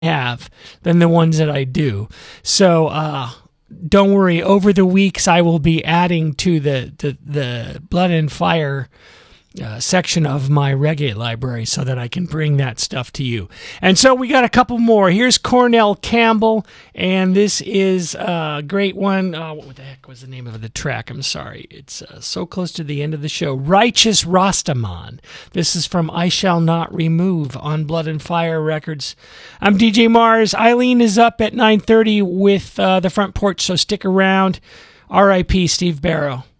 have than the ones that I do. So don't worry. Over the weeks, I will be adding to the Blood and Fire section of my reggae library so that I can bring that stuff to you. And so we got a couple more. Here's Cornell Campbell, and this is a great one. What the heck was the name of the track? I'm sorry. It's so close to the end of the show. Righteous Rastaman. This is from I Shall Not Remove on Blood and Fire Records. I'm DJ Mars. Eileen is up at 9:30 with the front porch, so stick around. R.I.P. Steve Barrow.